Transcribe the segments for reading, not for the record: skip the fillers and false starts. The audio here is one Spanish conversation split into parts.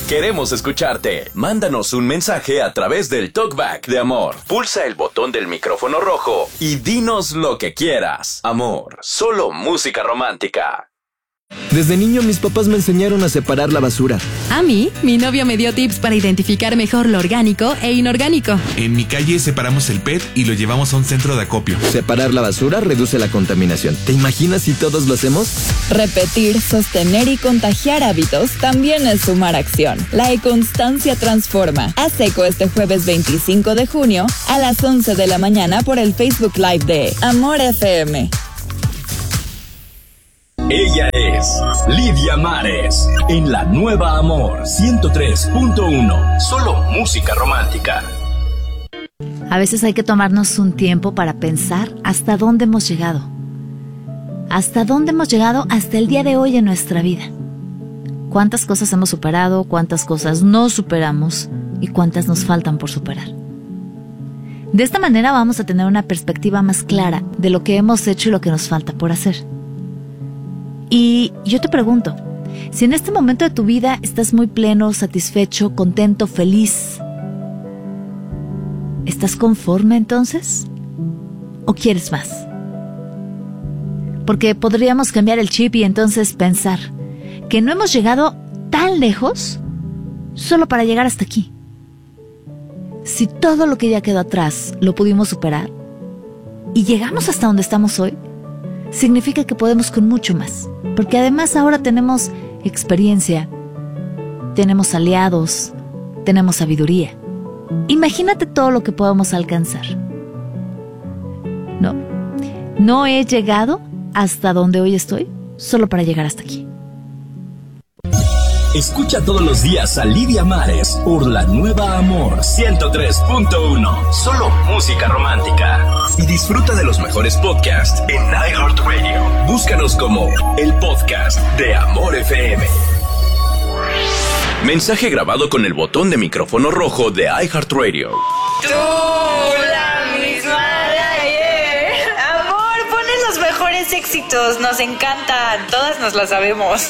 Queremos escucharte. Mándanos un mensaje a través del Talkback de Amor. Pulsa el botón del micrófono rojo y dinos lo que quieras. Amor, solo música romántica. Desde niño mis papás me enseñaron a separar la basura. A mí, mi novio me dio tips para identificar mejor lo orgánico e inorgánico. En mi calle separamos el PET y lo llevamos a un centro de acopio. Separar la basura reduce la contaminación. ¿Te imaginas si todos lo hacemos? Repetir, sostener y contagiar hábitos también es sumar acción. La e-constancia transforma. Haz eco este jueves 25 de junio a las 11 de la mañana por el Facebook Live de Amor FM. Ella es Lidia Mares en La Nueva Amor 103.1. Solo música romántica. A veces hay que tomarnos un tiempo para pensar hasta dónde hemos llegado. Hasta dónde hemos llegado hasta el día de hoy en nuestra vida. Cuántas cosas hemos superado, cuántas cosas no superamos y cuántas nos faltan por superar. De esta manera vamos a tener una perspectiva más clara de lo que hemos hecho y lo que nos falta por hacer. Y yo te pregunto, si en este momento de tu vida estás muy pleno, satisfecho, contento, feliz, ¿estás conforme entonces? ¿O quieres más? Porque podríamos cambiar el chip y entonces pensar que no hemos llegado tan lejos solo para llegar hasta aquí. Si todo lo que ya quedó atrás lo pudimos superar y llegamos hasta donde estamos hoy, significa que podemos con mucho más. Porque además ahora tenemos experiencia, tenemos aliados, tenemos sabiduría. Imagínate todo lo que podemos alcanzar. No he llegado hasta donde hoy estoy solo para llegar hasta aquí. Escucha todos los días a Lidia Mares por La Nueva Amor 103.1. Solo música romántica. Y disfruta de los mejores podcasts en iHeartRadio. Búscanos como el podcast de Amor FM. Mensaje grabado con el botón de micrófono rojo de iHeartRadio. Tú, la misma de ayer. Amor, ponen los mejores éxitos. Nos encantan. Todas nos las sabemos.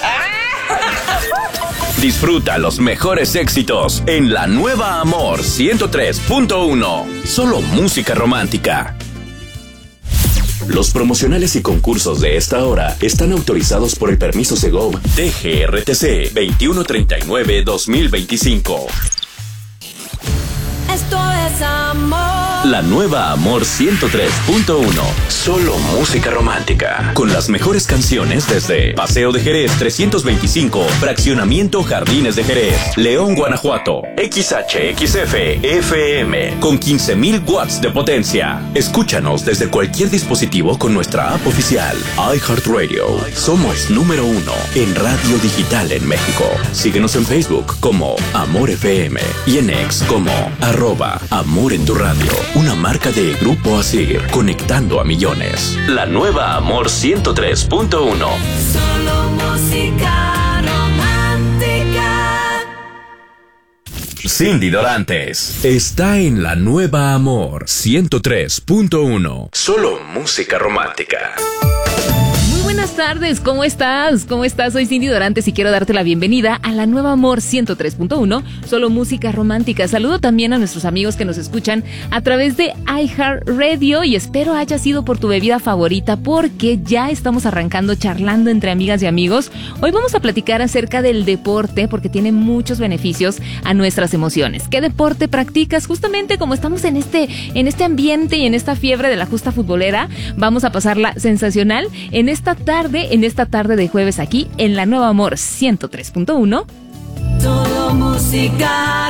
Disfruta los mejores éxitos en La Nueva Amor 103.1. Solo música romántica. Los promocionales y concursos de esta hora están autorizados por el permiso Segov DGRTC 2139-2025. Esto es amor. La Nueva Amor 103.1. Solo música romántica. Con las mejores canciones desde Paseo de Jerez 325, Fraccionamiento Jardines de Jerez, León, Guanajuato, XHXF FM, con 15,000 watts de potencia. Escúchanos desde cualquier dispositivo con nuestra app oficial, iHeartRadio. Somos número 1 en radio digital en México. Síguenos en Facebook como Amor FM y en X como @Amor en tu radio. Una marca de Grupo Asir, conectando a millones. La Nueva Amor 103.1. Solo música romántica. Cindy Dorantes está en La Nueva Amor 103.1. Solo música romántica. Buenas tardes, ¿cómo estás? ¿Cómo estás? Soy Cindy Dorantes y quiero darte la bienvenida a La Nueva Amor 103.1, solo música romántica. Saludo también a nuestros amigos que nos escuchan a través de iHeartRadio y espero haya sido por tu bebida favorita porque ya estamos arrancando charlando entre amigas y amigos. Hoy vamos a platicar acerca del deporte porque tiene muchos beneficios a nuestras emociones. ¿Qué deporte practicas? Justamente como estamos en este ambiente y en esta fiebre de la justa futbolera, vamos a pasarla sensacional en esta tarde de jueves aquí en La Nueva Amor 103.1. Solo música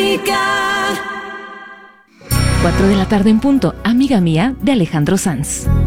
romántica. 4 de la tarde en punto, Amiga Mía de Alejandro Sanz.